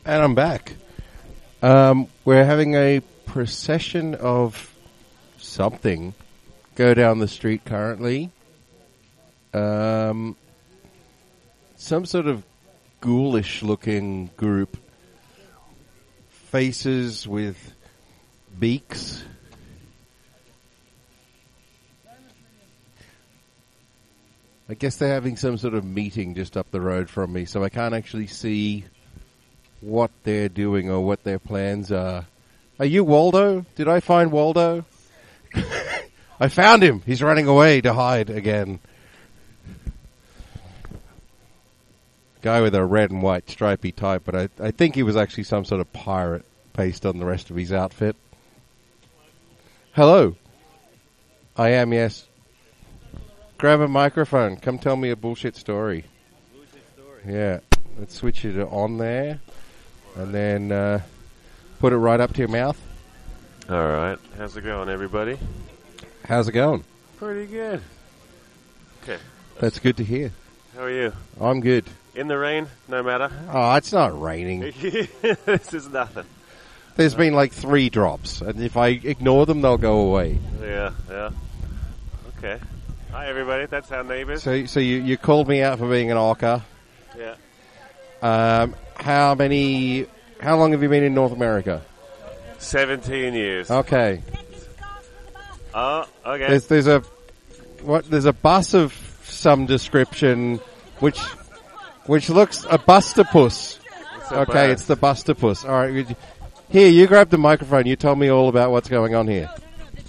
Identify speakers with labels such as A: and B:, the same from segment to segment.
A: And I'm back. We're having a procession of something go down the street currently. Some sort of ghoulish-looking group. Faces with beaks. I guess they're having some sort of meeting just up the road from me, so I can't actually see what they're doing or what their plans are. Are you Waldo? Did I find Waldo? I found him. He's running away to hide again. Guy with a red and white stripy type, but I think he was actually some sort of pirate based on the rest of his outfit. Hello. I am, yes. Grab a microphone. Come tell me a bullshit story.
B: Bullshit story.
A: Yeah. Let's switch it on there. And then put it right up to your mouth.
B: All right. How's it going, everybody?
A: How's it going?
B: Pretty good. Okay.
A: That's good to hear.
B: How are you?
A: I'm good.
B: In the rain, no matter?
A: Oh, it's not raining.
B: This is nothing.
A: There's been like 3 drops, and if I ignore them, they'll go away.
B: Yeah. Okay. Hi, everybody. That's our neighbors.
A: So you called me out for being an orca.
B: Yeah.
A: How long have you been in North America?
B: 17 years.
A: Okay.
B: Oh, okay.
A: There's a bus of some description which looks a bustopus. Okay, it's the bustopus. All right. Here, you grab the microphone. You tell me all about what's going on here.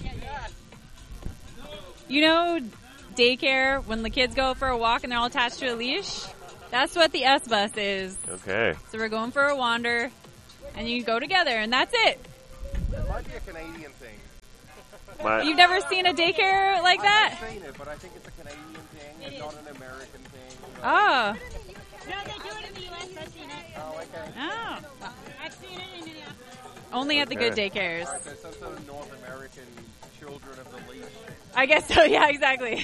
C: You know daycare, when the kids go for a walk and they're all attached to a leash? That's what the S-Bus is.
B: Okay.
C: So we're going for a wander, and you go together, and that's it.
A: It might be a Canadian thing.
C: You've never seen a daycare like that?
A: I've seen it, but I think it's a Canadian thing and not an American thing.
C: Oh.
D: No, they do it in the U.S. I've seen it.
A: Oh, okay.
C: Oh.
D: I've seen it in Minneapolis.
C: Only at the good daycares.
A: Right, there's some sort of North American children of the leash.
C: I guess so, yeah, exactly.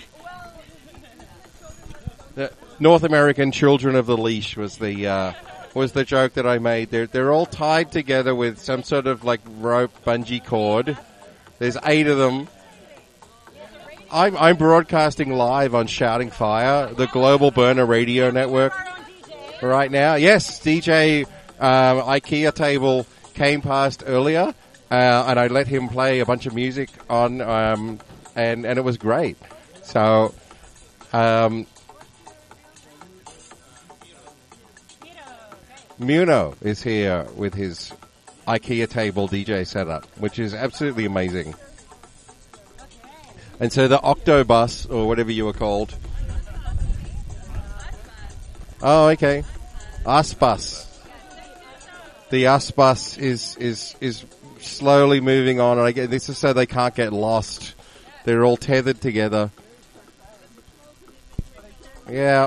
A: The North American children of the leash was the joke that I made. They're all tied together with some sort of like rope bungee cord. There's 8 of them. I'm broadcasting live on Shouting Fire, the global burner radio network, right now. Yes, DJ IKEA Table came past earlier, and I let him play a bunch of music on, and it was great. So, Muno is here with his IKEA Table DJ setup, which is absolutely amazing. And so the Octobus, or whatever you were called. Oh, okay. Usbus. The Usbus is slowly moving on, and this is so they can't get lost. They're all tethered together. Yeah.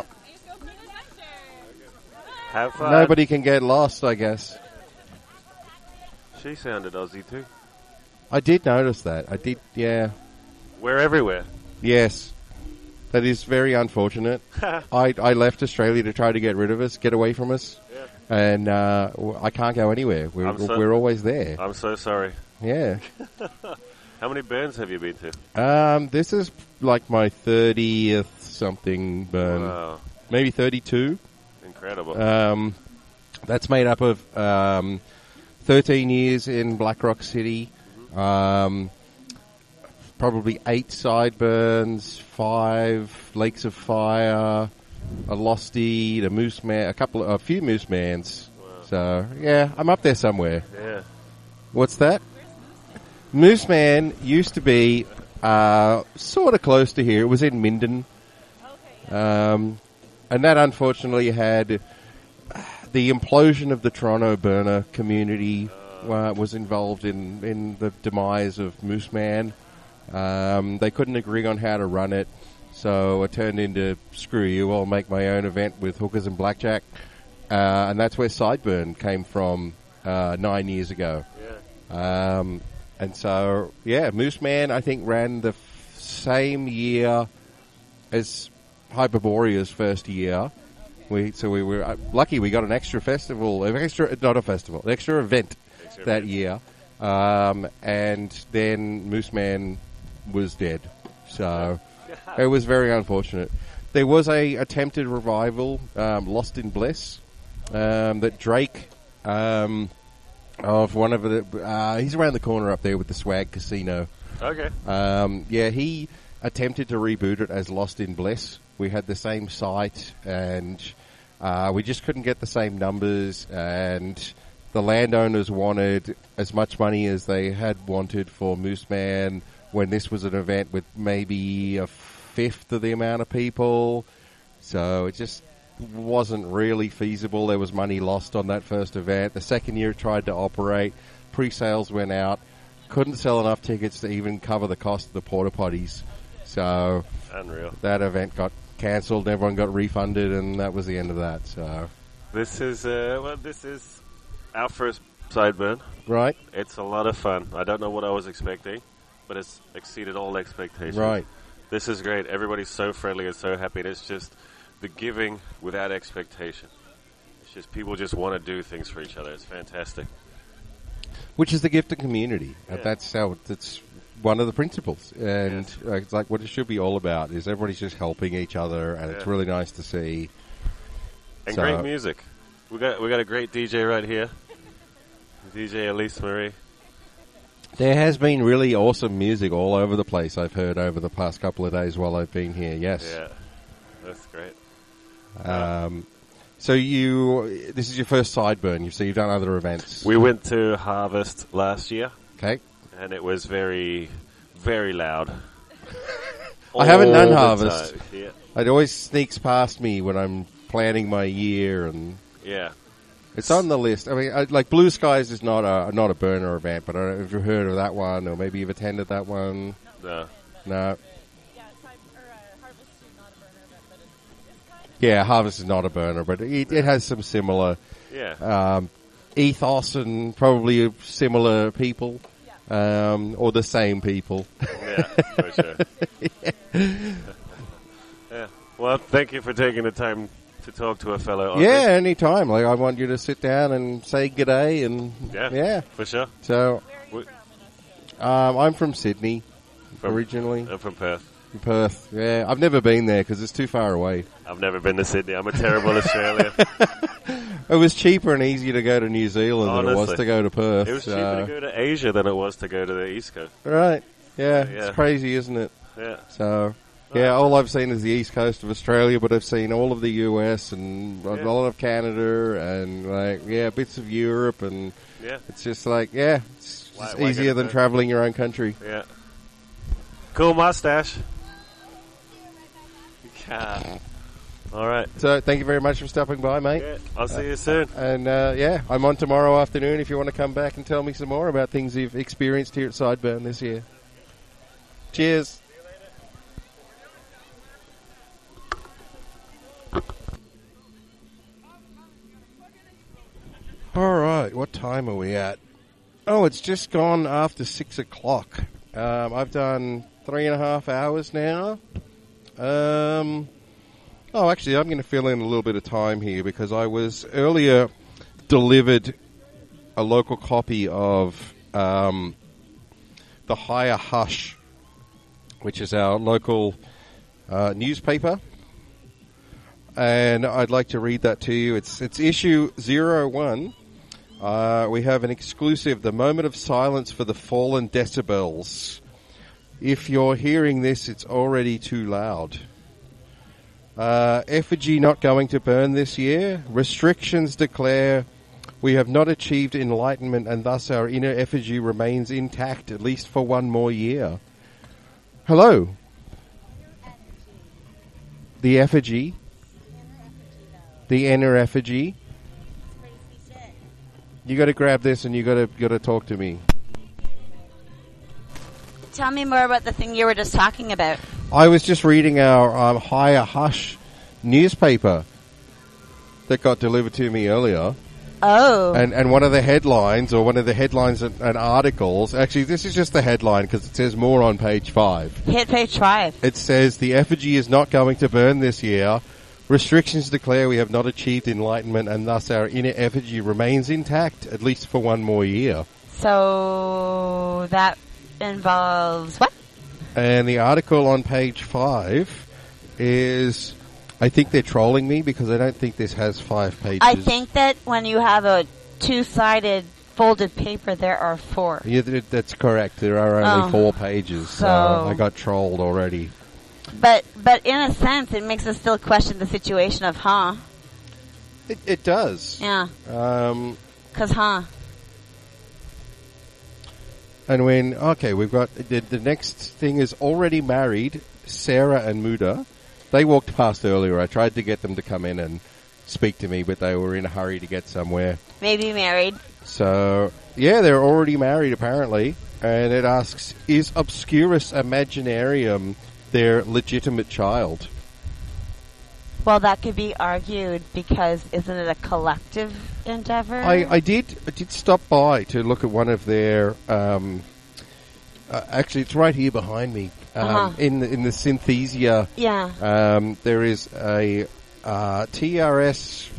B: Have fun.
A: Nobody can get lost, I guess.
B: She sounded Aussie, too.
A: I did notice that. I did, yeah.
B: We're everywhere.
A: Yes. That is very unfortunate. I left Australia to try to get rid of us, get away from us.
B: Yeah.
A: And I can't go anywhere. We're always there.
B: I'm so sorry.
A: Yeah.
B: How many burns have you been to?
A: This is like my 30th something burn.
B: Wow.
A: Maybe 32.
B: Incredible.
A: That's made up of 13 years in Black Rock City. Probably 8 sideburns, 5 lakes of fire, a lostie, a few moose mans.
B: Wow.
A: So yeah, I'm up there somewhere.
B: Yeah.
A: What's that? Moose Man used to be sort of close to here. It was in Minden, and that unfortunately had the implosion of the Toronto burner community was involved in the demise of Moose Man. They couldn't agree on how to run it, so it turned into, screw you, I'll make my own event with hookers and blackjack. And that's where Sideburn came from 9 years ago.
B: Yeah.
A: And so, yeah, Moose Man, I think, ran the same year as Hyperborea's first year. We were lucky. We got an extra festival, an extra event that year, and then Mooseman was dead. So it was very unfortunate. There was a attempted revival, Lost in Bliss, that Drake of one of the he's around the corner up there with the Swag Casino.
B: Okay.
A: He attempted to reboot it as Lost in Bliss. We had the same site, and we just couldn't get the same numbers, and the landowners wanted as much money as they had wanted for Mooseman when this was an event with maybe a fifth of the amount of people. So it just wasn't really feasible. There was money lost on that first event. The second year it tried to operate. Pre-sales went out. Couldn't sell enough tickets to even cover the cost of the porta potties. So
B: Unreal.
A: that event got cancelled. Everyone got refunded, and that was the end of that. So
B: This is our first Sideburn.
A: right,
B: It's a lot of fun. I don't know what I was expecting, but it's exceeded all expectations.
A: right.
B: This is great. Everybody's so friendly and so happy. It's just the giving without expectation. It's just people just want to do things for each other. It's fantastic.
A: Which is the gift of community.
B: Yeah.
A: That's one of the principles, and
B: Yes.
A: it's like what it should be all about. Is everybody's just helping each other, and it's
B: Yeah.
A: really nice to see.
B: And
A: So-
B: great music. We got a great DJ right here. DJ Elise Marie.
A: There has been really awesome music all over the place. I've heard over the past couple of days while I've been here. Yes.
B: Yeah, that's great.
A: So this is your first Sideburn. So you've done other events.
B: We went to Harvest last year,
A: Okay.
B: and it was very, very loud.
A: I haven't done
B: All the
A: Harvest.
B: time. Yeah.
A: It always sneaks past me when I'm planning my year, and
B: Yeah.
A: it's on the list. I mean, like Blue Skies is not a burner event, but I don't know if you've heard of that one, or maybe you've attended that one.
B: No.
A: No.
D: Yeah, Harvest is not a burner event, but it's kind of.
A: Yeah, Harvest is not a burner, but it has some similar
B: Yeah.
A: ethos and probably similar people, or the same people.
B: Yeah, for sure. Yeah. Well, thank you for taking the time to talk to a fellow Aussie.
A: Yeah, anytime. Like I want you to sit down and say g'day, and
B: Yeah. For sure.
A: So
B: We-
A: I'm from Sydney
B: From-
A: originally,
B: I'm from Perth.
A: from Perth. Yeah, I've never been there because it's too far away.
B: I've never been to Sydney. I'm a terrible Australian.
A: It was cheaper and easier to go to New Zealand than it was
B: Honestly.
A: to go to Perth.
B: It was cheaper to go to Asia than it was to go to the East Coast.
A: Right. Yeah,
B: Yeah.
A: it's crazy, isn't it?
B: Yeah.
A: So, yeah, all I've seen is the east coast of Australia, but I've seen all of the US and a
B: Yeah.
A: lot of Canada and, bits of Europe, and
B: Yeah.
A: it's just like, it's
B: Why
A: just
B: go
A: easier
B: to
A: than
B: Perth?
A: traveling your own country.
B: Yeah. Cool mustache. Yeah. All right.
A: So, thank you very much for stopping by, mate.
B: Yeah. I'll see you soon.
A: And, I'm on tomorrow afternoon if you want to come back and tell me some more about things you've experienced here at Sideburn this year. Cheers. All right, what time are we at? Oh, it's just gone after 6 o'clock. I've done 3.5 hours now. Actually, I'm going to fill in a little bit of time here because I was earlier delivered a local copy of the Higher Hush, which is our local newspaper. And I'd like to read that to you. It's issue 01. We have an exclusive, the moment of silence for the fallen decibels. If you're hearing this, it's already too loud. Effigy not going to burn this year. Restrictions declare we have not achieved enlightenment, and thus our inner effigy remains intact at least for one more year. Hello. The effigy. The inner effigy. You got to grab this, and you got to talk to me.
E: Tell me more about the thing you were just talking about.
A: I was just reading our Higher Hush newspaper that got delivered to me earlier.
E: Oh.
A: And one of the headlines, and articles, actually this is just the headline because it says more on page 5.
E: Hit page 5.
A: It says, the effigy is not going to burn this year. Restrictions declare we have not achieved enlightenment and thus our inner effigy remains intact, at least for one more year.
E: So that involves what?
A: And the article on page 5 is... I think they're trolling me because I don't think this has 5 pages.
E: I think that when you have a two-sided folded paper, there are 4.
A: Yeah, that's correct. There are only 4 pages, so I got trolled already.
E: But in a sense, it makes us still question the situation of,
A: It does.
E: Yeah. 'Cause,
A: And we've got the next thing is already married, Sarah and Muda. They walked past earlier. I tried to get them to come in and speak to me, but they were in a hurry to get somewhere.
E: Maybe married.
A: So, yeah, they're already married, apparently. And it asks, is Obscurus Imaginarium their legitimate child?
E: Well, that could be argued because isn't it a collective endeavor?
A: I did stop by to look at one of their... actually, it's right here behind me. In the Synthesia, there is a TRS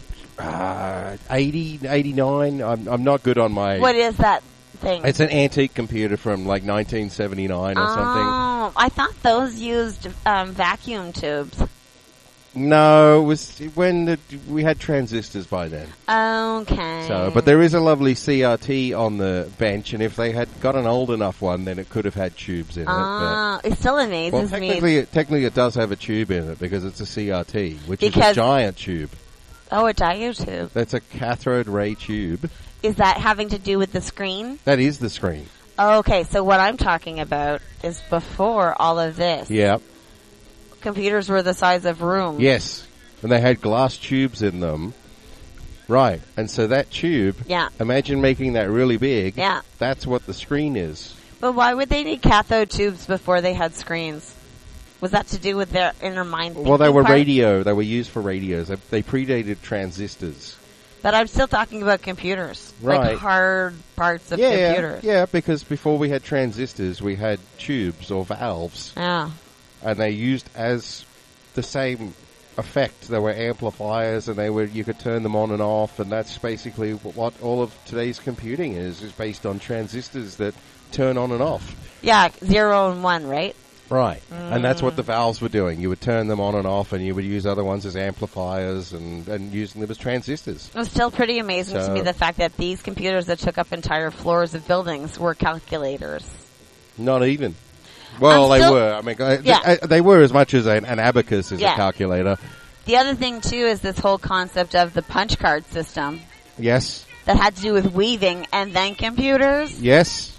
A: 8089. I'm not good on my...
E: What is that thing?
A: It's an antique computer from like 1979 or something.
E: Oh, I thought those used vacuum tubes.
A: No, it was when we had transistors by then.
E: Okay.
A: So, but there is a lovely CRT on the bench, and if they had got an old enough one, then it could have had tubes in it.
E: It still amazes
A: me. Technically, it does have a tube in it because it's a CRT, which is a giant tube.
E: Oh, a diode tube.
A: That's a cathode ray tube.
E: Is that having to do with the screen?
A: That is the screen.
E: Okay, so what I'm talking about is before all of this.
A: Yeah.
E: Computers were the size of rooms.
A: Yes, and they had glass tubes in them. Right, and so that tube, imagine making that really big.
E: Yeah.
A: That's what the screen is.
E: But why would they need cathode tubes before they had screens? Was that to do with their inner mind thinking?
A: Well, they were radio. They were used for radios. They predated transistors.
E: But I'm still talking about computers.
A: Right.
E: Like hard parts of computers.
A: Yeah, because before we had transistors, we had tubes or valves.
E: Yeah.
A: And they used as the same effect. They were amplifiers, and you could turn them on and off, and that's basically what all of today's computing is based on transistors that turn on and off.
E: Yeah, 0 and 1, right?
A: Right. And that's what the valves were doing. You would turn them on and off, and you would use other ones as amplifiers and using them as transistors.
E: It was still pretty amazing to me the fact that these computers that took up entire floors of buildings were calculators.
A: Not even. Well, they were. I mean, they were as much as an abacus is a calculator.
E: The other thing, too, is this whole concept of the punch card system.
A: Yes.
E: That had to do with weaving and then computers.
A: Yes.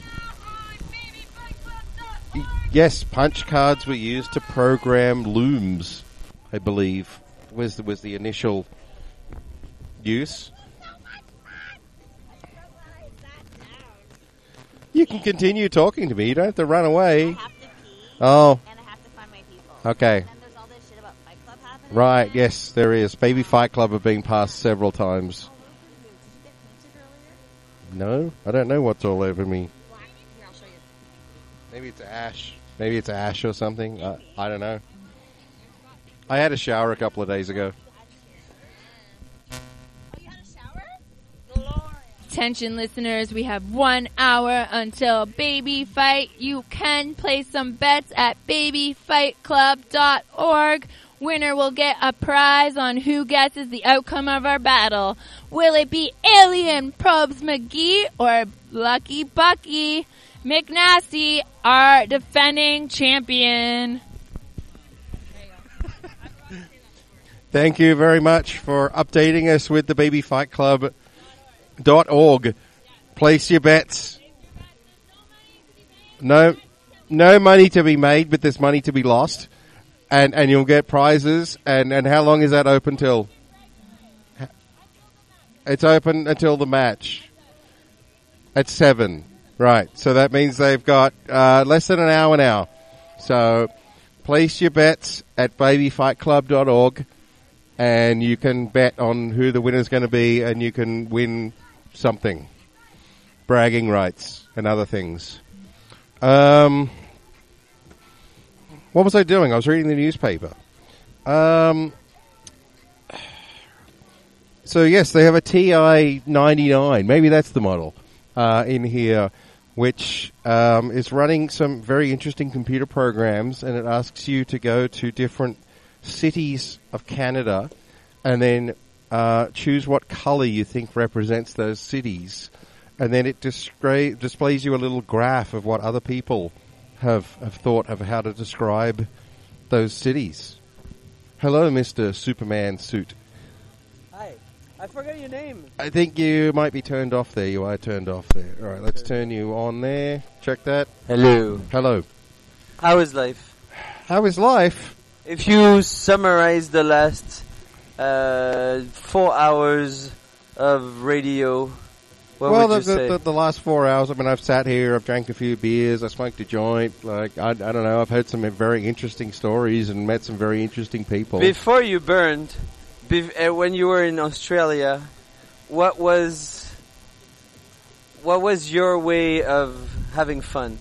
A: Yes, punch cards were used to program looms, I believe, was the initial use. You can continue talking to me. You don't have to run away.
E: I have to pee.
A: Oh.
E: And I have to find my people.
A: Okay.
E: And then there's all this shit about Fight Club happening.
A: Right, yes, there is. Baby Fight Club have been passed several times. No, I don't know what's all over me.
E: Here, I'll show you.
A: Maybe it's ash. Maybe it's ash or something. I don't know. I had a shower a couple of days ago.
C: Attention listeners, we have 1 hour until Baby Fight. You can place some bets at babyfightclub.org. Winner will get a prize on who guesses the outcome of our battle. Will it be Alien Probes McGee or Lucky Bucky? McNasty, our defending champion.
A: Thank you very much for updating us with the babyfightclub.org. Place your bets. No money to be made, but there's money to be lost. And you'll get prizes. And how long is that open till? It's open until the match. At 7. Right. So that means they've got less than an hour now. So place your bets at babyfightclub.org. And you can bet on who the winner's going to be, and you can win something. Bragging rights and other things. What was I doing? I was reading the newspaper. So yes, they have a TI 99. Maybe that's the model in here, which is running some very interesting computer programs, and it asks you to go to different cities of Canada, and then choose what color you think represents those cities, and then it displays you a little graph of what other people have thought of how to describe those cities. Hello, Mr. Superman suit.
F: Hi. I forgot your name.
A: I think you might be turned off there. You are turned off there. All right, let's turn you on there. Check that.
F: Hello.
A: Hello.
F: How is life?
A: How is life?
F: If you summarize the last 4 hours of radio, what would you say?
A: The last 4 hours, I mean, I've sat here, I've drank a few beers, I smoked a joint, like, I don't know, I've heard some very interesting stories and met some very interesting people.
F: Before you burned, when you were in Australia, what was your way of having fun?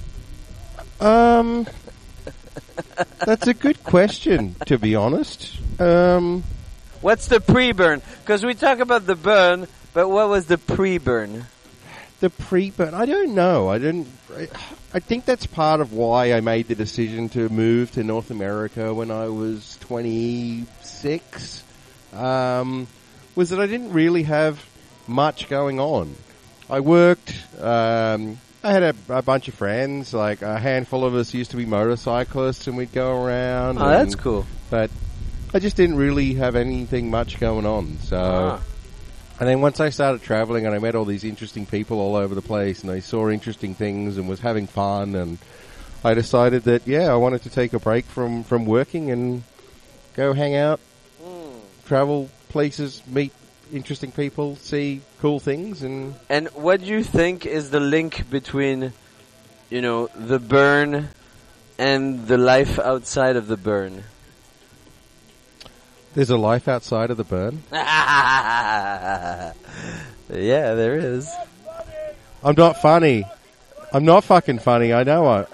A: That's a good question, to be honest.
F: What's the pre-burn? Because we talk about the burn, but what was the pre-burn?
A: The pre-burn, I don't know. I think that's part of why I made the decision to move to North America when I was 26. Was that I didn't really have much going on. I worked. I had a bunch of friends. Like a handful of us used to be motorcyclists, and we'd go around.
F: Oh, that's cool.
A: But I just didn't really have anything much going on. So. And then once I started traveling and I met all these interesting people all over the place and I saw interesting things and was having fun, and I decided that, I wanted to take a break from working and go hang out, travel places, meet interesting people, see cool things. And
F: what do you think is the link between, the burn and the life outside of the burn?
A: There's a life outside of the burn?
F: Yeah, there is.
A: I'm not funny. I'm not fucking funny. I know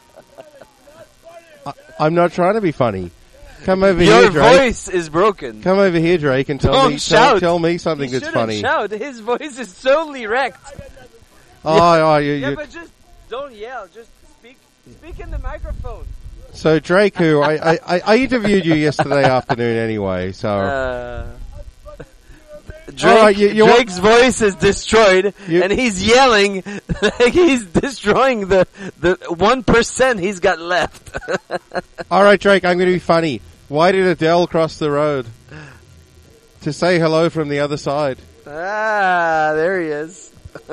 A: I'm not trying to be funny. Come over here, Drake.
F: Your voice is broken.
A: Come over here, Drake, and tell me something that's funny.
F: Shout. His voice is totally wrecked.
A: But
F: just don't yell. Just speak in the microphone.
A: So Drake, who I interviewed you yesterday afternoon anyway, so
F: Drake's voice is destroyed, and he's yelling like he's destroying the 1% he's got left.
A: All right, Drake, I'm going to be funny. Why did Adele cross the road? To say hello from the other side.
F: There he is.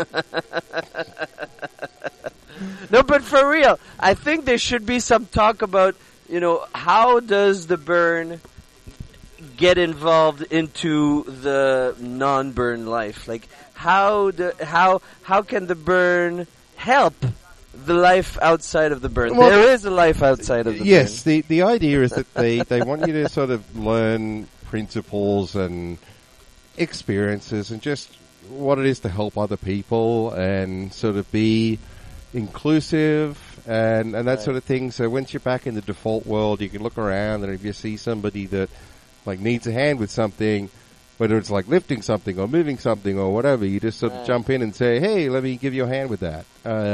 F: No, but for real, I think there should be some talk about, how does the burn get involved into the non-burn life? Like, how can the burn help the life outside of the burn? Well, there is a life outside of the burn.
A: Yes, the idea is that they want you to sort of learn principles and experiences and just what it is to help other people and sort of be inclusive and that sort of thing. So once you're back in the default world, you can look around, and if you see somebody that like needs a hand with something, whether it's like lifting something or moving something or whatever, you just sort of jump in and say, hey, let me give you a hand with that.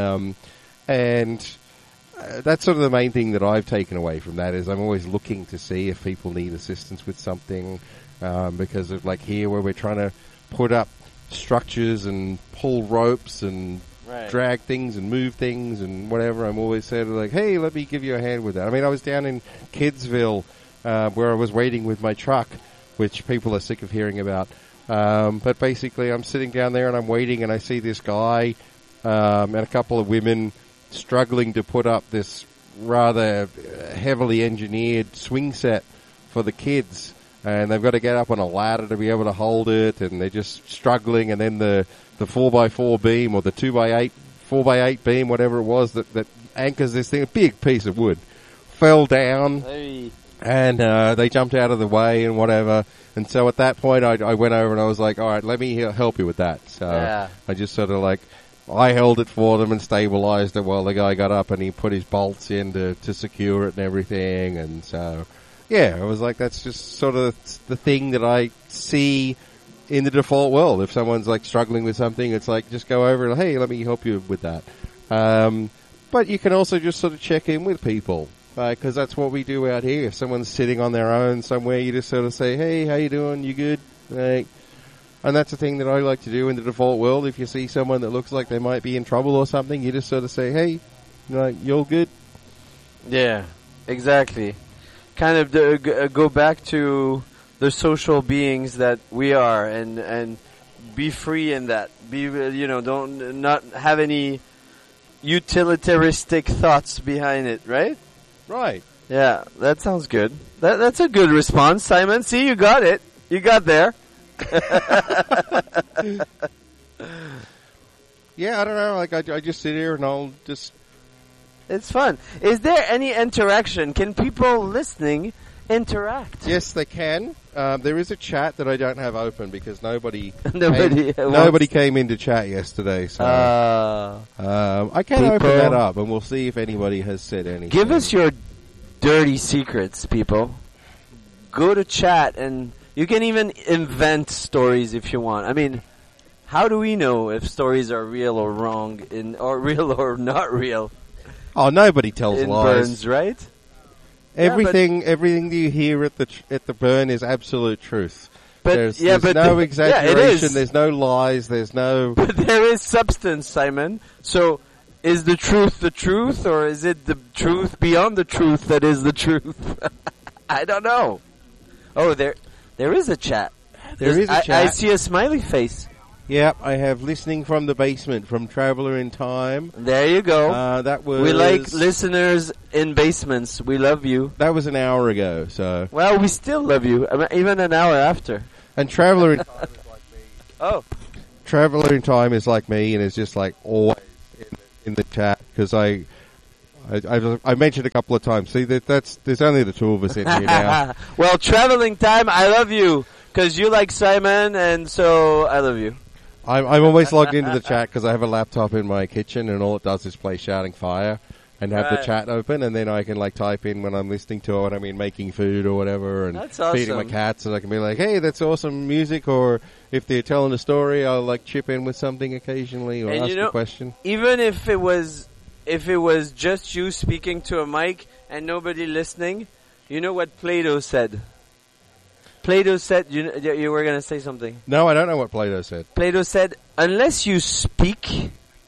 A: That's sort of the main thing that I've taken away from that is I'm always looking to see if people need assistance with something, because of like here where we're trying to put up structures and pull ropes and drag things and move things and whatever. I'm always saying like, hey, let me give you a hand with that. I mean, I was down in Kidsville where I was waiting with my truck, which people are sick of hearing about. But basically, I'm sitting down there and I'm waiting, and I see this guy and a couple of women struggling to put up this rather heavily engineered swing set for the kids. And they've got to get up on a ladder to be able to hold it, and they're just struggling. And then the 4x4 beam or the 4x8 beam, whatever it was, that anchors this thing, a big piece of wood, fell down.
F: Hey.
A: And they jumped out of the way and whatever. And so at that point, I went over and I was like, all right, let me help you with that. So I just sort of like, I held it for them and stabilized it while the guy got up and he put his bolts in to secure it and everything. And so, I was like, that's just sort of the thing that I see in the default world, if someone's like struggling with something, it's like just go over and hey, let me help you with that. But you can also just sort of check in with people, because that's what we do out here. If someone's sitting on their own somewhere, you just sort of say, hey, how you doing? You good? Like, and that's the thing that I like to do in the default world. If you see someone that looks like they might be in trouble or something, you just sort of say, hey, you're good?
F: Yeah, exactly. Kind of go back to the social beings that we are, and be free in that. Be don't not have any utilitaristic thoughts behind it, right?
A: Right.
F: Yeah, that sounds good. That's a good response, Simon. See, you got it. You got there.
A: Yeah, I don't know. Like I just sit here and I'll just.
F: It's fun. Is there any interaction? Can people listening interact?
A: Yes, they can. There is a chat that I don't have open because nobody came in to chat yesterday. So I can open that up, and we'll see if anybody has said anything.
F: Give us your dirty secrets, people. Go to chat, and you can even invent stories if you want. I mean, how do we know if stories are real or wrong, or real or not real?
A: Oh, nobody tells
F: in
A: lies.
F: Burns, right?
A: Everything you hear at the burn is absolute truth.
F: But
A: there's no exaggeration.
F: Yeah, it is.
A: There's no lies. There's no.
F: But there is substance, Simon. So, is the truth, or is it the truth beyond the truth that is the truth? I don't know. Oh, there is a chat.
A: There is a chat.
F: I see a smiley face.
A: Yep, I have listening from the basement from Traveller in Time.
F: There you go.
A: That was.
F: We like listeners in basements. We love you.
A: That was an hour ago. So.
F: Well, we still love you, even an hour after.
A: And Traveller in Time is like me.
F: Oh.
A: Traveller in Time is like me, and is just like always in the chat because I mentioned a couple of times. See, there's only the two of us in here now.
F: Well, Traveling Time, I love you because you like Simon, and so I love you.
A: I'm always logged into the chat because I have a laptop in my kitchen, and all it does is play Shouting Fire and have the chat open, and then I can like type in when I'm listening to it. I mean, making food or whatever, and
F: that's awesome.
A: Feeding my cats, and I can be like, "Hey, that's awesome music," or if they're telling a story, I'll like chip in with something occasionally or ask a question.
F: Even if it was just you speaking to a mic and nobody listening, you know what Plato said. Plato said, you were going to say something.
A: No, I don't know what Plato said.
F: Plato said, unless you speak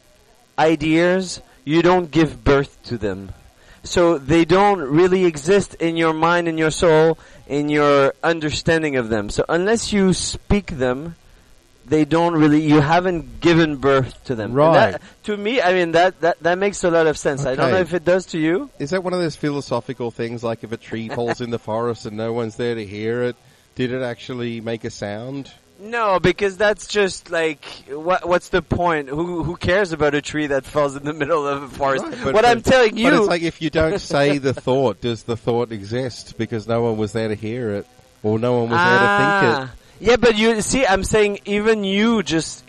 F: ideas, you don't give birth to them. So they don't really exist in your mind, in your soul, in your understanding of them. So unless you speak them, they don't really, you haven't given birth to them.
A: Right.
F: That, to me, I mean, that makes a lot of sense.
A: Okay.
F: I don't know if it does to you.
A: Is that one of those philosophical things, like if a tree falls in the forest and no one's there to hear it, did it actually make a sound?
F: No, because that's just like, what's the point? Who cares about a tree that falls in the middle of a forest?
A: Right,
F: I'm telling you...
A: But it's like if you don't say the thought, does the thought exist because no one was there to hear it? Or no one was there to think it?
F: Yeah, but you see, I'm saying even you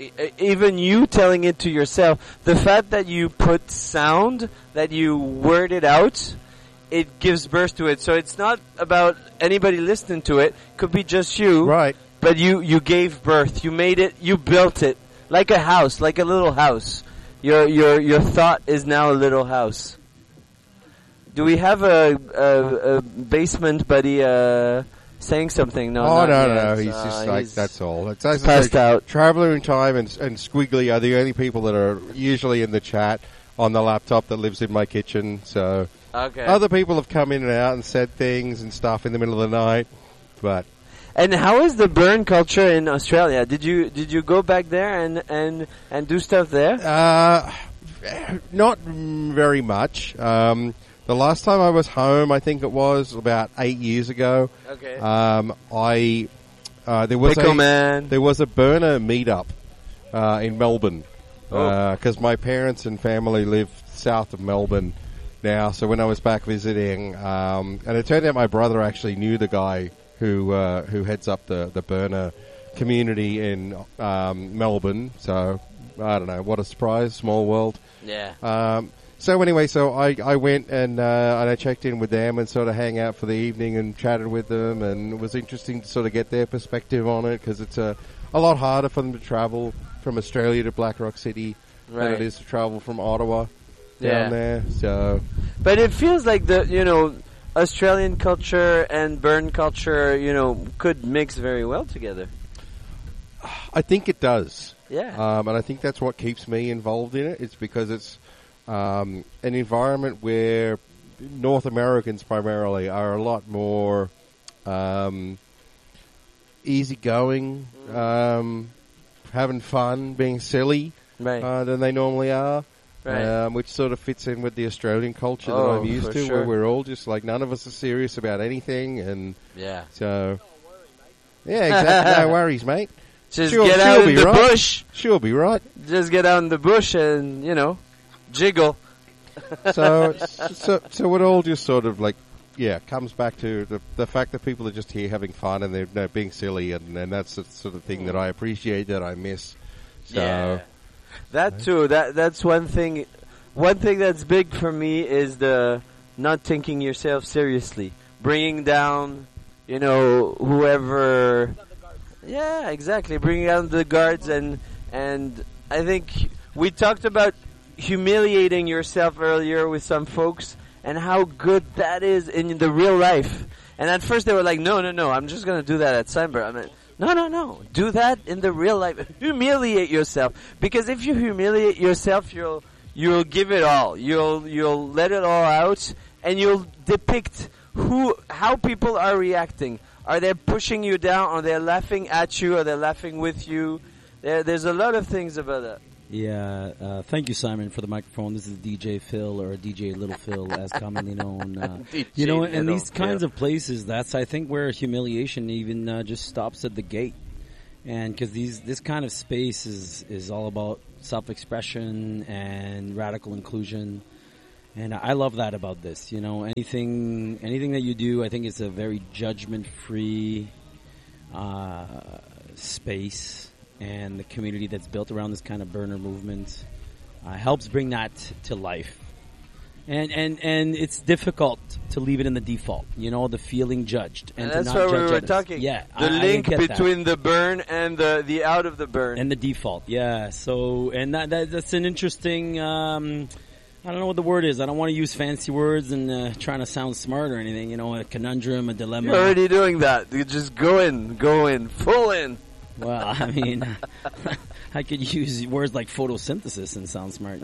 F: telling it to yourself, the fact that you put sound, that you word it out, it gives birth to it. So it's not about anybody listening to it. Could be just you.
A: Right.
F: But you gave birth. You made it. You built it. Like a house. Like a little house. Your thought is now a little house. Do we have a basement buddy saying something? No.
A: Oh, no. He's just like, that's all. It's
F: passed out.
A: Traveller in Time and Squiggly are the only people that are usually in the chat on the laptop that lives in my kitchen. So...
F: Okay.
A: Other people have come in and out and said things and stuff in the middle of the night, but.
F: And how is the burn culture in Australia? Did you go back there and do stuff there?
A: Not very much. The last time I was home, I think it was about 8 years ago.
F: Okay.
A: There was
F: there
A: was a burner meetup in Melbourne because my parents and family live south of Melbourne now. So when I was back visiting, and it turned out my brother actually knew the guy who heads up the burner community in Melbourne. So I don't know, what a surprise, small world.
F: Yeah.
A: So anyway, so I went and I checked in with them and sort of hang out for the evening and chatted with them, and it was interesting to sort of get their perspective on it, because it's a lot harder for them to travel from Australia to Black Rock City than it is to travel from Ottawa down there. So,
F: but it feels like Australian culture and Bern culture, could mix very well together.
A: I think it does.
F: Yeah.
A: And I think that's what keeps me involved in it. It's because it's an environment where North Americans primarily are a lot more easygoing, having fun, being silly than they normally are.
F: Right.
A: Which sort of fits in with the Australian culture that I'm used to, where we're all just like, none of us are serious about anything, and so exactly, no worries, mate.
F: Just get out in the bush.
A: She'll be right.
F: Just get out in the bush and jiggle.
A: So it all just sort of like comes back to the fact that people are just here having fun and they're being silly, and that's the sort of thing that I appreciate, that I miss. So.
F: That too. That's one thing. One thing that's big for me is the not taking yourself seriously, bringing down, whoever. Yeah, exactly. Bringing down the guards, and I think we talked about humiliating yourself earlier with some folks, and how good that is in the real life. And at first they were like, no, I'm just gonna do that at Cyber. I mean, no. Do that in the real life. Humiliate yourself. Because if you humiliate yourself, you'll give it all. You'll let it all out, and you'll depict how people are reacting. Are they pushing you down? Are they laughing at you? Are they laughing with you? There's a lot of things about that.
G: Yeah, thank you, Simon, for the microphone. This is DJ Phil, or DJ Little Phil, as commonly known. In these kinds of places, that's, I think, where humiliation even just stops at the gate. And because this kind of space is all about self-expression and radical inclusion. And I love that about this. Anything that you do, I think it's a very judgment-free space. And the community that's built around this kind of burner movement helps bring that to life. And it's difficult to leave it in the default, the feeling judged. And
F: that's
G: to not
F: why we
G: judge
F: were
G: others.
F: talking.
G: Yeah,
F: the link between the burn and the out of the burn.
G: And the default, yeah. So, and that's an interesting, I don't know what the word is. I don't want to use fancy words and trying to sound smart or anything, a conundrum, a dilemma.
F: You're already doing that. You just go in, full in.
G: Well, I mean, I could use words like photosynthesis and sound smart,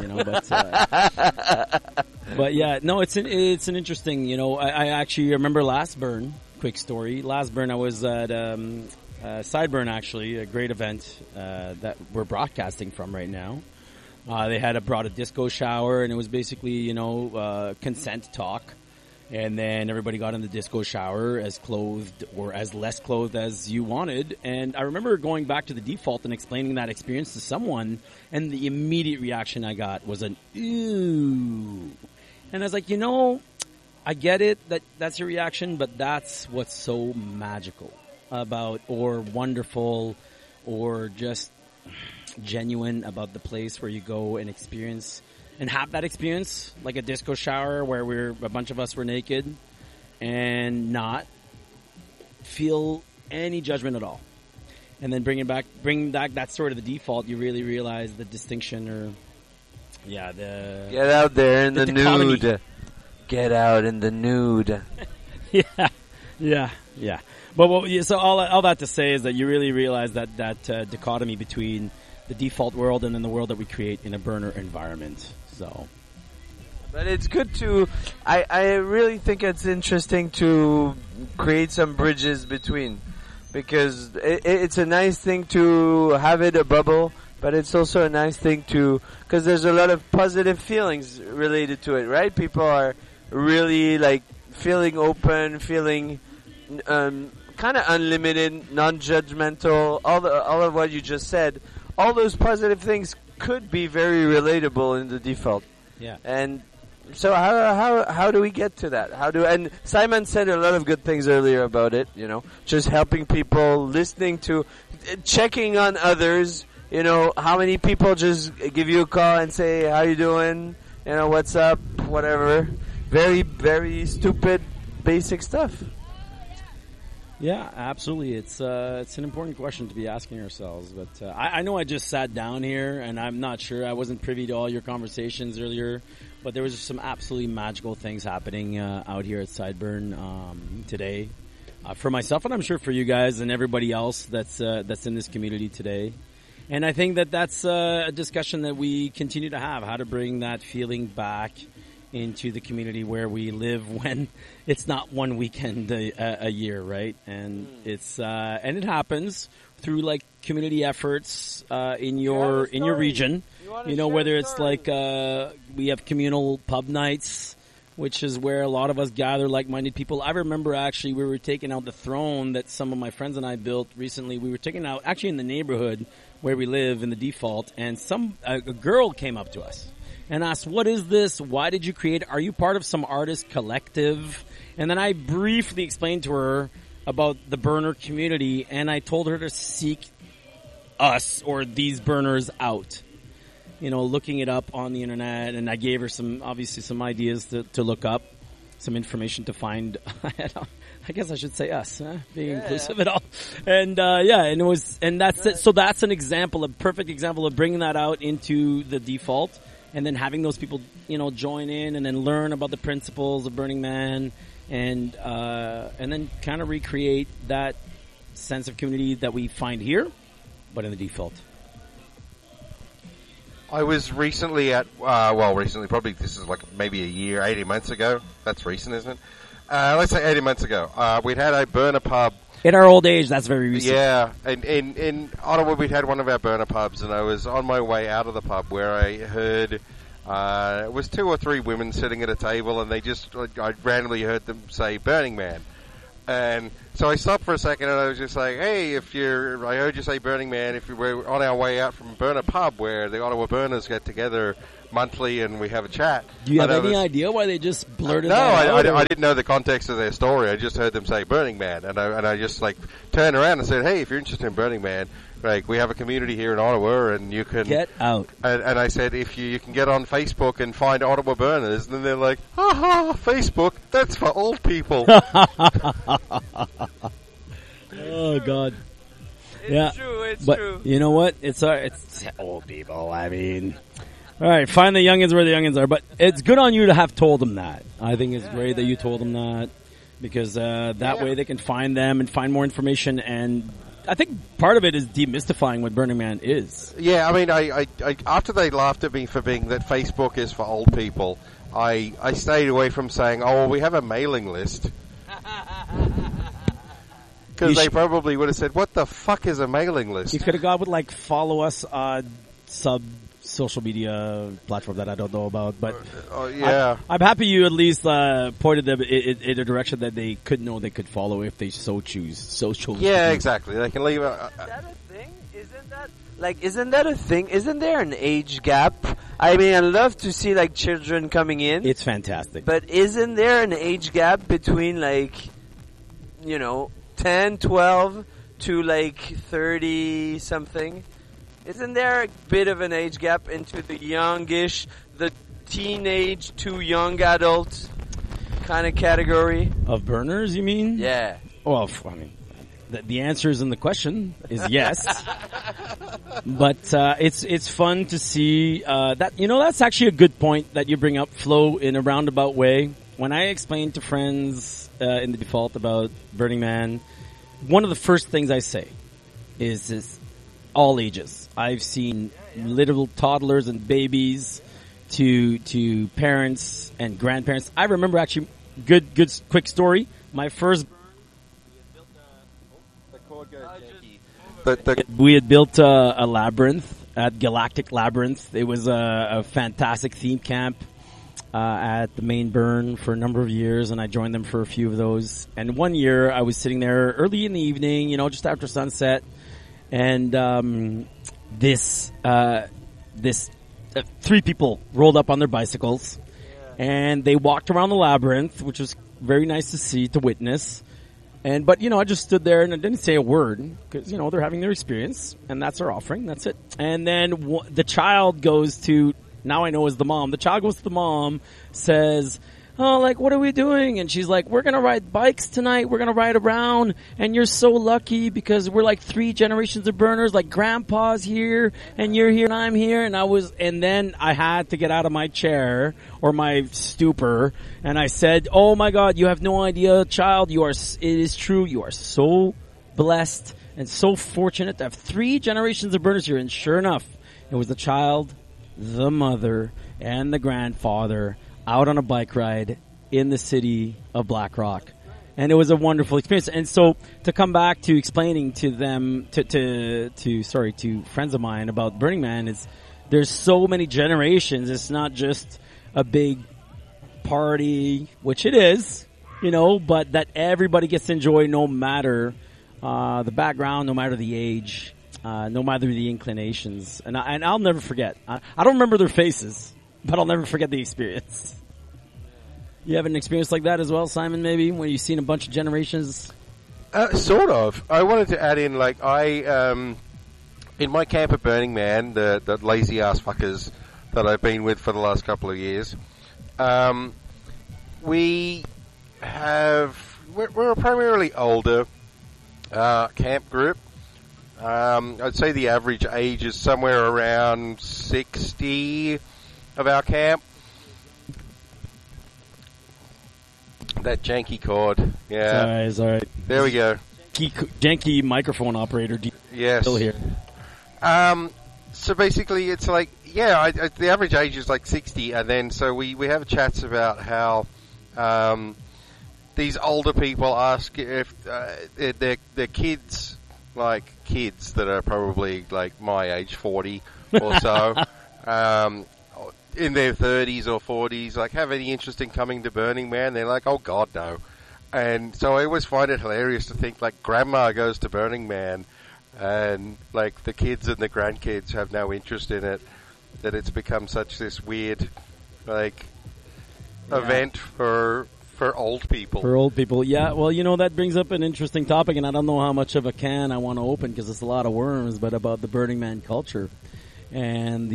G: but yeah, no, it's an interesting, I actually remember last burn, quick story. Last burn, I was at Sideburn, actually, a great event that we're broadcasting from right now. They brought a disco shower, and it was basically, consent talk. And then everybody got in the disco shower as clothed or as less clothed as you wanted. And I remember going back to the default and explaining that experience to someone, and the immediate reaction I got was an ew. And I was like, I get it, that's your reaction, but that's what's so magical about, or wonderful, or just genuine about the place where you go and experience and have that experience, like a disco shower where a bunch of us were naked, and not feel any judgment at all. And then bring back that sort of the default, you really realize the distinction, or get
F: out there in the nude. Get out in the nude.
G: yeah. But so all that to say is that you really realize that dichotomy between the default world and then the world that we create in a burner environment. So,
F: but it's good to. I really think it's interesting to create some bridges between, because it's a nice thing to have it a bubble, but it's also a nice thing because there's a lot of positive feelings related to it, right? People are really like feeling open, feeling kind of unlimited, non-judgmental. All of what you just said, all those positive things could be very relatable in the default.
G: Yeah.
F: And so how do we get to that? And Simon said a lot of good things earlier about it, just helping people, listening to, checking on others, how many people just give you a call and say, how you doing? what's up, whatever. Very, very stupid, basic stuff.
G: Yeah, absolutely. It's an important question to be asking ourselves. But I know I just sat down here, and I'm not sure. I wasn't privy to all your conversations earlier, but there was some absolutely magical things happening out here at Sideburn today. For myself, and I'm sure for you guys and everybody else that's in this community today. And I think that's a discussion that we continue to have, how to bring that feeling back into the community where we live when it's not one weekend a year, right? And it's and it happens through like community efforts in your region. Whether it's like we have communal pub nights, which is where a lot of us gather like-minded people. I remember actually we were taking out the throne that some of my friends and I built recently. We were taking out actually in the neighborhood where we live in the default, and a girl came up to us and asked, "What is this? Why did you create it? Are you part of some artist collective?" And then I briefly explained to her about the burner community, and I told her to seek us or these burners out. Looking it up on the internet, and I gave her some ideas to look up, some information to find. I guess I should say us, being inclusive at all. And and that's it. So that's an example, a perfect example of bringing that out into the default, and then having those people, join in and then learn about the principles of Burning Man, and then kind of recreate that sense of community that we find here, but in the default.
A: I was recently probably this is like maybe a year, 18 months ago. That's recent, isn't it? Let's say 18 months ago. We'd had a burner pub.
G: In our old age, that's very recent.
A: Yeah, and in Ottawa we'd had one of our burner pubs, and I was on my way out of the pub where I heard it was 2 or 3 women sitting at a table, and I randomly heard them say Burning Man. And so I stopped for a second, and I was just like, "Hey, I heard you say Burning Man. If we're on our way out from Burner Pub, where the Ottawa Burners get together monthly and we have a chat."
G: Do you have any idea why they just blurted
A: that out? No, I didn't know the context of their story. I just heard them say Burning Man, and I just like turned around and said, "Hey, if you're interested in Burning Man, like we have a community here in Ottawa, and you can
G: get out."
A: And I said, if you can get on Facebook and find Ottawa Burners, and then they're like, "Ha ha, Facebook, that's for old people."
G: Oh God.
F: It's true. It's true.
G: You know what? It's old people. I mean, all right, find the youngins where the youngins are. But it's good on you to have told them that. I think it's great that you told them that, because way they can find them and find more information. And I think part of it is demystifying what Burning Man is.
A: Yeah, I mean, I after they laughed at me for being that Facebook is for old people, I stayed away from saying, "Oh, well, we have a mailing list." Because they probably would have said, "What the fuck is a mailing list?"
G: You could have gone with like follow us on sub social media platform that I don't know about, but
A: yeah,
G: I'm happy you at least pointed them in a direction that they could know they could follow if they so choose.
A: Yeah, exactly. They can leave.
F: Is that a thing? Isn't that a thing? Isn't there an age gap? I mean, I love to see like children coming in.
G: It's fantastic.
F: But isn't there an age gap between 10, 12 to 30 something? Isn't there a bit of an age gap into the youngish, the teenage to young adult kind of category?
G: Of burners, you mean?
F: Yeah.
G: Well, I mean, the answer is in the question is yes. But it's fun to see that. That's actually a good point that you bring up, Flo, in a roundabout way. When I explain to friends in the default about Burning Man, one of the first things I say is all ages. I've seen little toddlers and babies to parents and grandparents. I remember actually good quick story. My first we had built a labyrinth at Galactic Labyrinth. It was a fantastic theme camp at the main burn for a number of years, and I joined them for a few of those. And one year I was sitting there early in the evening, just after sunset, and this 3 people rolled up on their bicycles, and they walked around the labyrinth, which was very nice to see, to witness. But I just stood there and I didn't say a word because, they're having their experience and that's our offering. That's it. And then the child goes to now I know is the mom. The child goes to the mom, says, oh, like, what are we doing? And she's like, we're going to ride bikes tonight. We're going to ride around. And you're so lucky because we're like 3 generations of burners. Like, grandpa's here and you're here and I'm here. And then I had to get out of my chair or my stupor. And I said, oh my God, you have no idea, child. It is true. You are so blessed and so fortunate to have 3 generations of burners here. And sure enough, it was the child, the mother, and the grandfather out on a bike ride in the city of Black Rock. And it was a wonderful experience. And so to come back to explaining to them, to friends of mine about Burning Man is there's so many generations. It's not just a big party, which it is, but that everybody gets to enjoy no matter the background, no matter the age, no matter the inclinations. And I'll never forget. I don't remember their faces, but I'll never forget the experience. You have an experience like that as well, Simon, maybe, when you've seen a bunch of generations?
A: Sort of. I wanted to add in, like, in my camp at Burning Man, the lazy ass fuckers that I've been with for the last couple of years, we're a primarily older camp group. I'd say the average age is somewhere around 60 of our camp. That janky cord. Yeah.
G: It's all right.
A: There we go.
G: Janky microphone operator.
A: Yes.
G: Still here.
A: So basically it's like, the average age is like 60, and then so we have chats about how these older people ask if their kids, like kids that are probably like my age, 40 or so, in their 30s or 40s, like, have any interest in coming to Burning Man? They're like, oh God, no. And so I always find it hilarious to think, like, grandma goes to Burning Man and, like, the kids and the grandkids have no interest in it, that it's become such this weird, like, event for old people.
G: For old people, yeah. Well, that brings up an interesting topic, and I don't know how much of a can I want to open because it's a lot of worms, but about the Burning Man culture and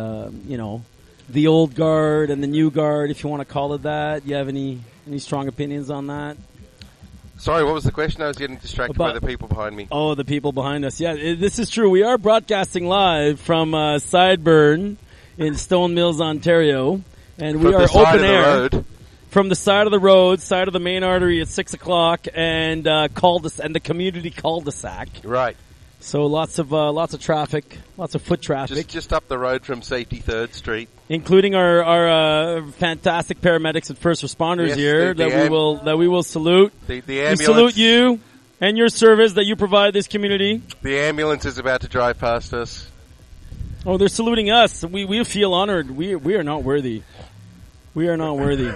G: the old guard and the new guard, if you want to call it that. You have any strong opinions on that?
A: Sorry, what was the question? I was getting distracted by the people behind me.
G: Oh, the people behind us. Yeah, this is true. We are broadcasting live from Sideburn in Stone Mills, Ontario. And we are open air. From the side of the road, side of the main artery at 6 o'clock, and and the community cul-de-sac.
A: Right.
G: So lots of traffic, lots of foot traffic.
A: Just up the road from Safety 3rd Street,
G: including our fantastic paramedics and first responders here that we will salute.
A: The ambulance.
G: We salute you and your service that you provide this community.
A: The ambulance is about to drive past us.
G: Oh, they're saluting us. We feel honored. We are not worthy. We are not worthy.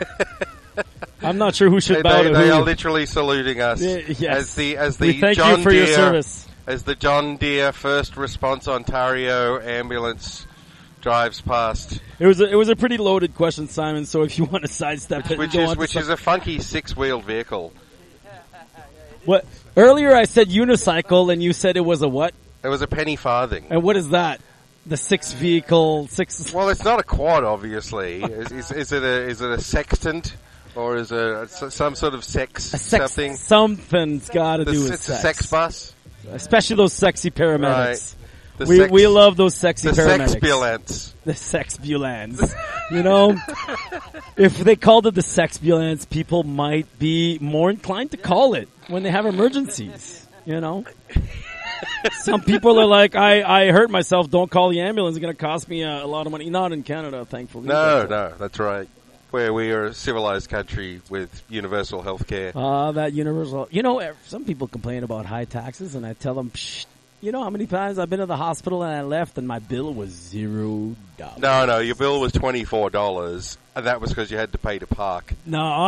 G: I'm not sure who should bow to who.
A: They are literally saluting us.
G: Yes.
A: As
G: we
A: the
G: thank
A: John
G: you for
A: Deere,
G: your service.
A: As the John Deere First Response Ontario ambulance drives past.
G: It was a pretty loaded question, Simon. So if you want to sidestep it,
A: which is a funky 6-wheeled vehicle.
G: What earlier I said unicycle, and you said it was a what?
A: It was a penny farthing.
G: And what is that? The 6-vehicle.
A: Well, it's not a quad, obviously. Is it a sextant? Or is it some sort of something?
G: Something's got to do with
A: sex. It's a sex bus?
G: Especially those sexy paramedics.
A: Right.
G: We love those sexy paramedics.
A: The
G: sexbulants. If they called it the sexbulants, people might be more inclined to call it when they have emergencies. Some people are like, I hurt myself, don't call the ambulance, it's going to cost me a lot of money. Not in Canada, thankfully.
A: No, that's right. Where we are a civilized country with universal health care.
G: That universal... some people complain about high taxes, and I tell them, how many times I've been to the hospital and I left and my bill was $0.
A: No, your bill was $24, and that was because you had to pay to park.
G: No.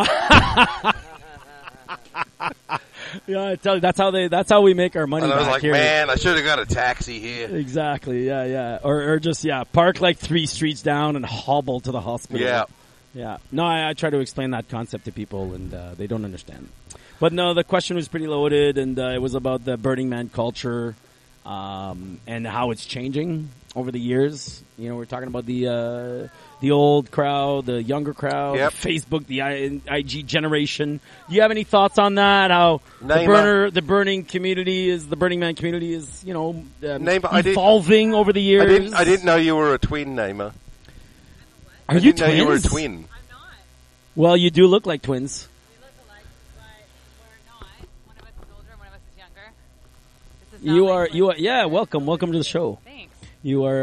G: Yeah, I tell you, that's how we make our money.
A: And I was
G: back
A: like,
G: here.
A: man, I should have got a taxi here.
G: Exactly, yeah. Or just, park like 3 streets down and hobble to the hospital.
A: Yeah.
G: Yeah. No, I try to explain that concept to people, and they don't understand. But no, the question was pretty loaded, and it was about the Burning Man culture. and how it's changing over the years. You know, we're talking about the old crowd, the younger crowd,
A: Yep.
G: Facebook, the IG generation. Do you have any thoughts on that? How the Burning community is, the Burning Man community is, you know, evolving over the years?
A: I didn't know you were a twin, Naima.
G: Are you
A: I didn't know you were a
G: twins?
A: twin.
G: Well, you do look like twins.
H: We look alike, but we're not. One of us is older, one of us is younger. This is
G: You
H: not
G: are,
H: like
G: you are, yeah, welcome to the show.
H: Thanks.
G: You are.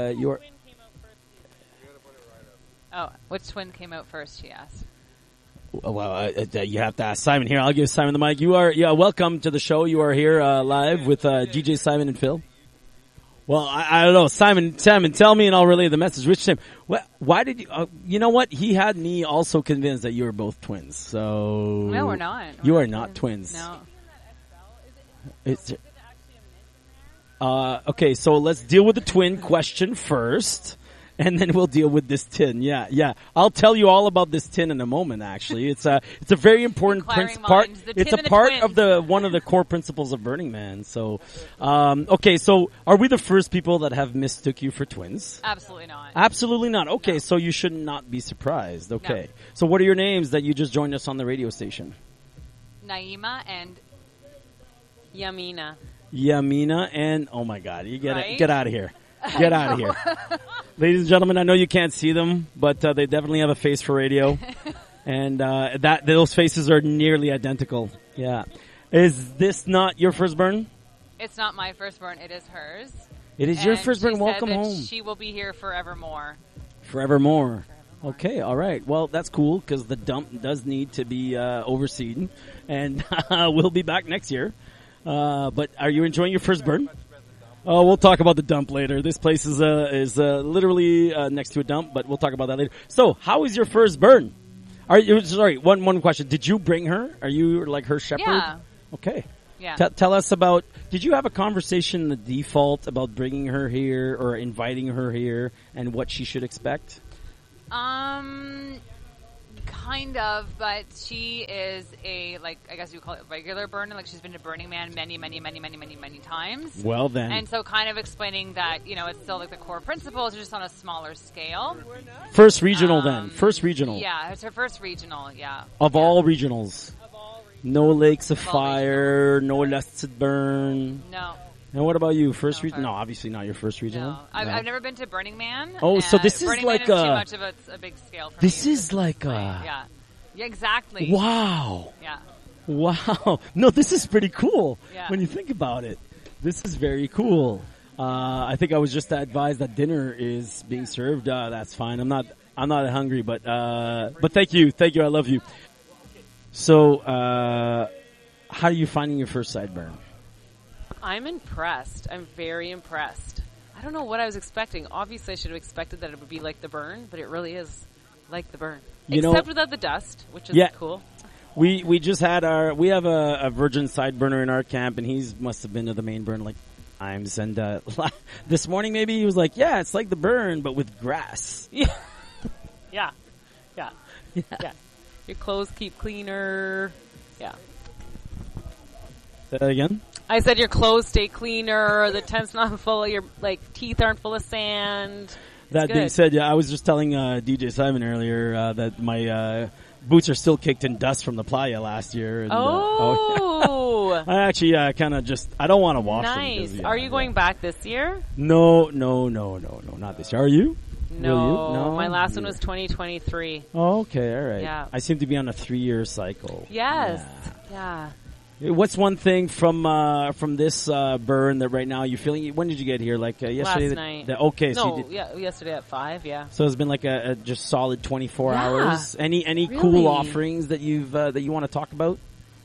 H: Oh, which twin came out first? She asked.
G: Well, you have to ask Simon here. I'll give Simon the mic. You are, welcome to the show. You are here live with DJ Simon and Phil. Well, I don't know, Simon, tell me and I'll relay the message. Which Tim? Why did you? You know what? He had me also convinced that you were both twins. So
H: No, we're not.
G: You
H: We're
G: are not twins.
H: No.
G: It's, okay, so let's deal with the twin question first, and then we'll deal with this tin. Yeah. I'll tell you all about this tin in a moment. Actually, it's a very important
H: Inquiring
G: part.
H: minds, the
G: It's
H: tin
G: a
H: and the
G: part
H: twins.
G: of the one of the core principles of Burning Man. So, okay, so are we the first people that have mistook you for twins?
H: Absolutely not.
G: Absolutely not. Okay, so you should not be surprised. Okay, so what are your names that you just joined us on the radio station?
H: Naima and Yamina.
G: Yamina and oh my God, you
H: Right?
G: get out of here. Get out of here. Ladies and gentlemen, I know you can't see them, but they definitely have a face for radio. And those faces are nearly identical. Yeah. Is this not your first burn?
H: It's not my firstborn. It is hers.
G: It is your
H: And
G: first
H: she
G: burn.
H: said
G: Welcome
H: that
G: home.
H: She will be here forevermore.
G: Forevermore. Okay, all right. Well, that's cool because the dump does need to be overseen. And we'll be back next year. But are you enjoying your first burn? Oh, we'll talk about the dump later. This place is literally next to a dump, but we'll talk about that later. So, how is your first burn? Sorry, one question. Did you bring her? Are you like her shepherd?
H: Yeah.
G: Okay.
H: Yeah.
G: Tell us about. Did you have a conversation in the default about bringing her here or inviting her here and what she should expect?
H: Kind of, but she is a, like, I guess you would call it regular burner. Like, she's been to Burning Man many times.
G: Well, then.
H: And so kind of explaining that, you know, it's still like the core principles, just on a smaller scale.
G: First regional, then. First regional.
H: Yeah, it's her first regional, yeah.
G: Of all regionals. No Lakes of
H: all
G: Fire, no Lusted Burn.
H: No.
G: And what about you? First regional?
H: sorry.
G: No, obviously not your first regional.
H: No. I've never been to Burning Man.
G: Oh, so this is
H: Burning
G: like
H: Man is
G: a-
H: too much of a big scale for
G: This
H: me.
G: is like a...
H: Yeah. Yeah, exactly.
G: Wow.
H: Yeah.
G: Wow. No, this is pretty cool
H: Yeah.
G: when you think about it. This is very cool. I think I was just advised that dinner is being served. That's fine. I'm not hungry, but thank you. Thank you. I love you. So, how are you finding your first sideburn?
D: I'm impressed. I'm very impressed. I don't know what I was expecting. Obviously, I should have expected that it would be like the burn, but it really is like the burn.
G: You know-
D: Except without the dust, which is
G: Yeah.
D: cool.
G: We just had we have a virgin side burner in our camp, and he's must have been to the main burn like times. And this morning maybe he was like, "Yeah, it's like the burn, but with grass."
D: Yeah. Yeah. Yeah. Yeah. Your clothes keep cleaner. Yeah.
G: Say that again.
D: I said your clothes stay cleaner. The tent's not full of your teeth aren't full of sand.
G: That being
D: good.
G: said, yeah, I was just telling DJ Simon earlier that my boots are still caked in dust from the playa last year. And,
D: Oh,
G: I actually kind of just I don't want to wash them.
D: nice.
G: 'cause, yeah,
D: Are you going back this year?
G: No, not this year. Are you?
D: No,
G: Will you? No?
D: my last one was 2023.
G: Oh, okay, all right.
D: Yeah.
G: I seem to be on a 3-year cycle.
D: Yes. Yeah.
G: What's one thing from this burn that right now you're feeling? When did you get here? Like yesterday?
D: Last night.
G: Okay, so
D: No,
G: you did,
D: yeah, yesterday at 5, yeah.
G: so it's been like a just solid 24
D: Yeah.
G: hours. Any
D: Really?
G: cool offerings that you've that you want to talk about?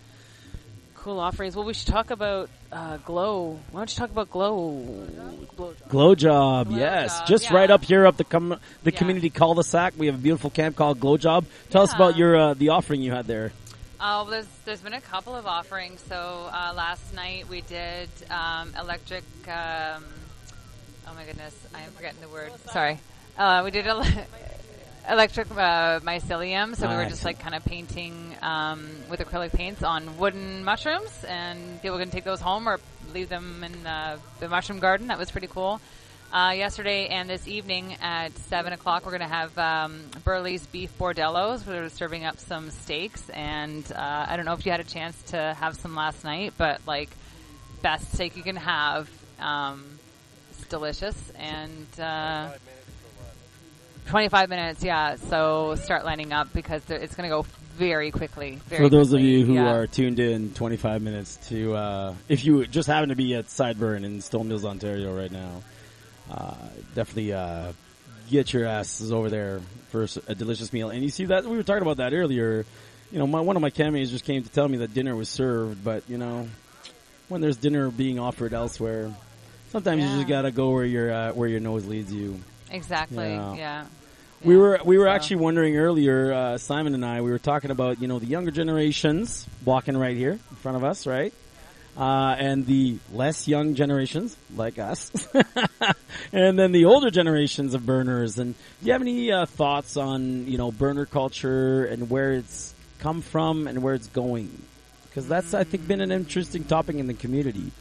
D: Cool offerings. Well, we should talk about Glow. Why don't you talk about Glow?
G: Glow Job,
H: Glow
G: yes,
H: Job,
G: just
H: yeah.
G: right up here up the
H: Yeah.
G: community cul-de-sac. We have a beautiful camp called Glow Job. Tell us
H: Yeah.
G: about your the offering you had there.
H: Oh, there's been a couple of offerings. So last night we did electric. Oh my goodness, I am forgetting the word. Sorry. We did electric mycelium. So we were just like kind of painting with acrylic paints on wooden mushrooms, and people can take those home or leave them in the mushroom garden. That was pretty cool. Yesterday and this evening at 7 o'clock, we're going to have Burley's Beef Bordellos. We're serving up some steaks, and I don't know if you had a chance to have some last night, but like best steak you can have. It's delicious, and 25 minutes, yeah. So start lining up because it's going to go very quickly.
G: For those of you who are tuned in, 25 minutes to if you just happen to be at Sideburn in Stone Mills, Ontario right now. Definitely get your asses over there for a delicious meal. And you see that we were talking about that earlier. You know, one of my cameos just came to tell me that dinner was served, but you know, when there's dinner being offered elsewhere, sometimes you just gotta go where your nose leads you.
H: Exactly. Yeah.
G: We were actually wondering earlier, Simon and I, we were talking about, you know, the younger generations walking right here in front of us, right? And the less young generations, like us, and then the older generations of burners. And do you have any thoughts on, you know, burner culture and where it's come from and where it's going? Because that's, I think, been an interesting topic in the community.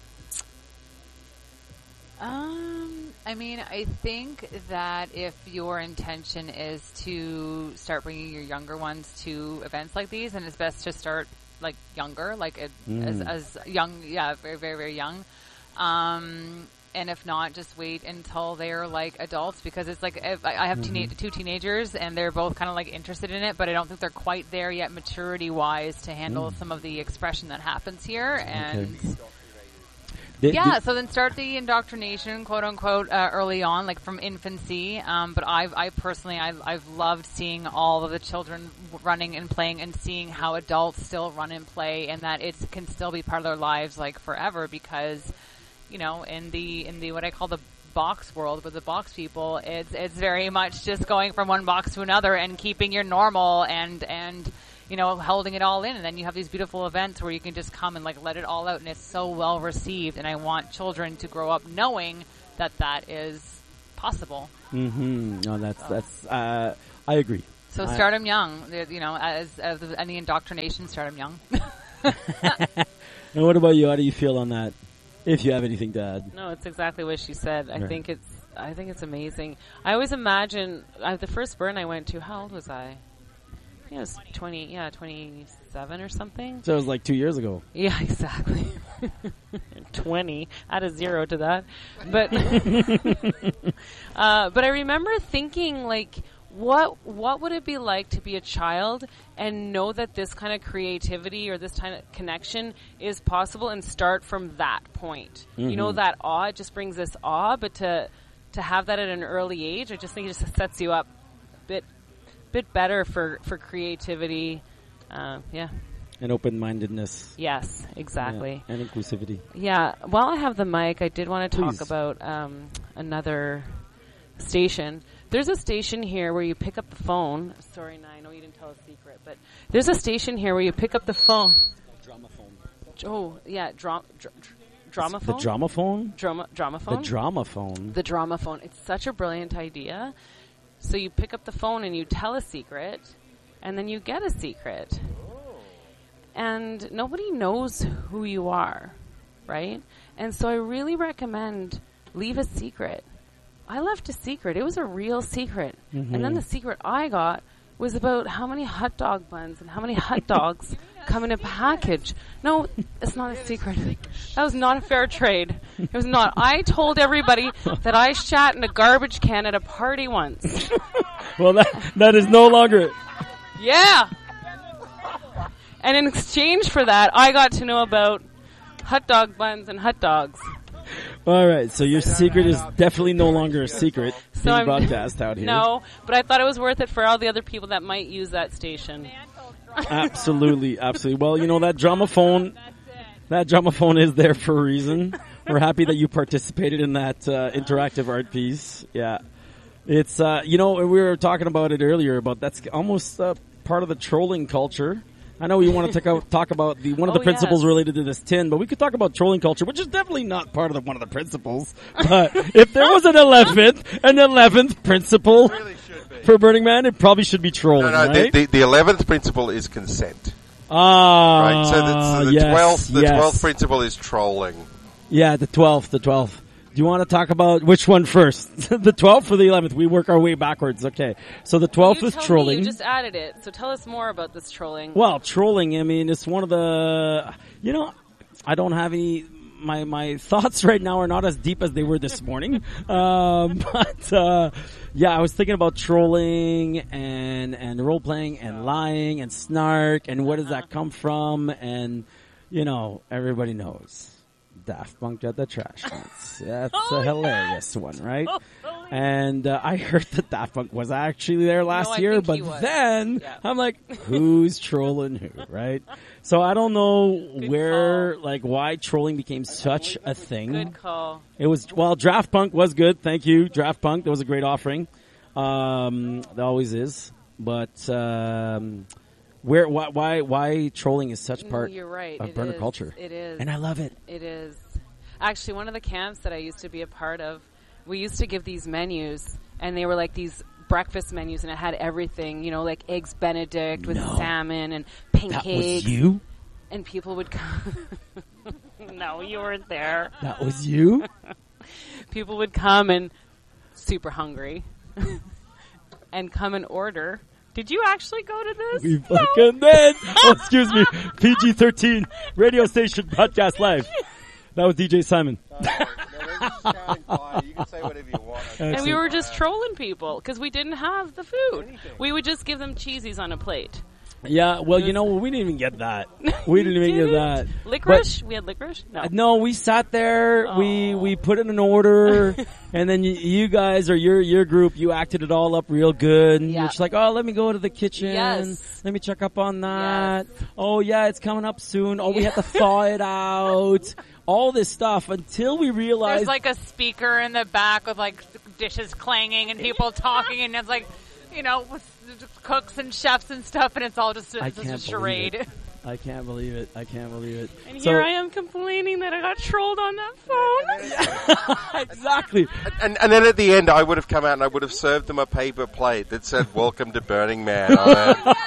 H: I mean, I think that if your intention is to start bringing your younger ones to events like these, then it's best to start like younger, like as young, very, very, very young. And if not, just wait until they're like adults, because it's like I have two teenagers, and they're both kind of like interested in it, but I don't think they're quite there yet, maturity wise, to handle some of the expression that happens here. And so then start the indoctrination, quote unquote, early on, like from infancy. But I personally, I've loved seeing all of the children running and playing, and seeing how adults still run and play, and that it can still be part of their lives like forever. Because, you know, in the what I call the box world with the box people, it's very much just going from one box to another and keeping your normal and you know, holding it all in, and then you have these beautiful events where you can just come and like let it all out, and it's so well received. And I want children to grow up knowing that that is possible.
G: Mm-hmm. No, that's I agree.
H: So start them young, you know, as any indoctrination, start them young.
G: And what about you? How do you feel on that? If you have anything to add.
D: No, it's exactly what she said. I think it's amazing. I always imagine the first burn I went to. How old was I? I think it was 27 or something.
G: So it was like 2 years ago.
D: Yeah, exactly. 20. Add a 0 to that. But but I remember thinking, like, what would it be like to be a child and know that this kind of creativity or this kind of connection is possible, and start from that point? Mm-hmm. You know, that awe, it just brings this awe, but to have that at an early age, I just think it just sets you up a bit better for creativity,
G: and open-mindedness.
D: Yes, exactly.
G: Yeah, and inclusivity.
D: Yeah. While I have the mic, I did want to talk about another station. There's a station here where you pick up the phone. Sorry, I know you didn't tell a secret, but there's a station here where you pick up the phone. Dramaphone. Oh, yeah, Dramaphone?
G: The Dramaphone?
D: Dramaphone?
G: The Dramaphone.
D: The Dramaphone. It's such a brilliant idea. So you pick up the phone and you tell a secret, and then you get a secret. And nobody knows who you are, right? And so I really recommend leave a secret. I left a secret. It was a real secret. Mm-hmm. And then the secret I got was about how many hot dog buns and how many hot dogs come in a package. No, it's not a secret. That was not a fair trade. It was not. I told everybody that I shat in a garbage can at a party once.
G: Well, that is no longer...
D: Yeah. And in exchange for that, I got to know about hot dog buns and hot dogs.
G: All right, so your secret is definitely no longer a secret. So being broadcast out here.
D: No, but I thought it was worth it for all the other people that might use that station.
G: Absolutely, absolutely. Well, you know, that Dramaphone is there for a reason. We're happy that you participated in that interactive art piece. Yeah. It's, you know, we were talking about it earlier, about that's almost part of the trolling culture. I know we want to talk about one of the principles related to this tin, but we could talk about trolling culture, which is definitely not part of one of the principles. But if there was an 11th principle for Burning Man, it probably should be trolling. No, right?
A: the 11th principle is consent.
G: Ah,
A: right. So the 12th principle is trolling.
G: Yeah, the 12th. The 12th. Do you want to talk about which one first? The 12th or the 11th? We work our way backwards. Okay. So the 12th is trolling.
D: You just added it, so tell us more about this trolling.
G: Well, trolling, I mean, it's one of the, I don't have any, my thoughts right now are not as deep as they were this morning. But I was thinking about trolling and role-playing and lying and snark and where does that come from? And, everybody knows. Daft Punk at the Trash Nuts. That's a hilarious one, right? And I heard that Daft Punk was actually there last year, but then I'm like, who's trolling who, right? So I don't know why trolling became such a thing.
D: Good call.
G: It was, Draft Punk was good. Thank you, Draft Punk. That was a great offering. That always is. But why trolling is such part
D: You're right.
G: of burner culture.
D: It is.
G: And I love it.
D: It is. Actually, one of the camps that I used to be a part of, we used to give these menus, and they were like these breakfast menus, and it had everything, like Eggs Benedict with salmon and pancakes.
G: That was you?
D: And people would come. No, you weren't there.
G: That was you?
D: People would come and super hungry and come and order. Did you actually go to this?
G: We fucking did. Oh, excuse me. PG-13 radio station podcast live. That was DJ Simon.
A: No, you can say whatever you want.
D: And we were just trolling people because we didn't have the food. We would just give them cheesies on a plate.
G: Yeah, well, we didn't even get that. We didn't even get that.
D: Licorice? We had licorice?
G: No, we sat there. Oh. We put in an order, and then you guys or your group, you acted it all up real good. And you're just like, oh, let me go to the kitchen.
D: Yes.
G: Let me check up on that.
D: Yes.
G: Oh, yeah, it's coming up soon. Oh, we have to thaw it out. All this stuff until we realized.
H: There's like a speaker in the back with like dishes clanging and people talking, and it's like, with cooks and chefs and stuff, and it's all just a charade.
G: I can't believe it.
D: And here I am complaining that I got trolled on that
G: phone. Exactly.
A: And then at the end, I would have come out and I would have served them a paper plate that said, "Welcome to Burning Man." On it.